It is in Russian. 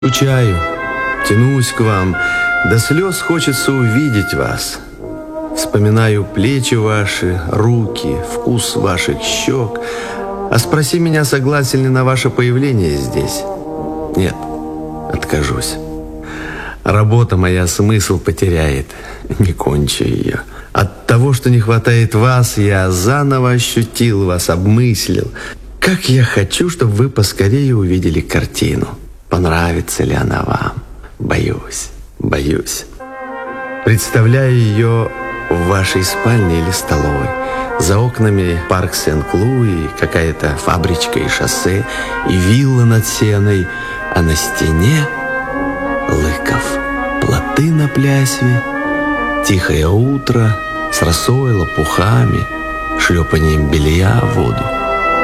Скучаю, тянусь к вам, до слез хочется увидеть вас. Вспоминаю плечи ваши, руки, вкус ваших щек. А спроси меня, согласен ли на ваше появление здесь. Нет, откажусь. Работа моя смысл потеряет, не кончу ее. От того, что не хватает вас, я заново ощутил вас, обмыслил. Как я хочу, чтобы вы поскорее увидели картину. Понравится ли она вам? Боюсь. Представляю ее в вашей спальне или столовой. За окнами парк Сен-Клу и какая-то фабричка и шоссе, и вилла над Сеной, а на стене Лыков. Плоты на плясве, тихое утро с росой, лопухами, шлепанием белья в воду.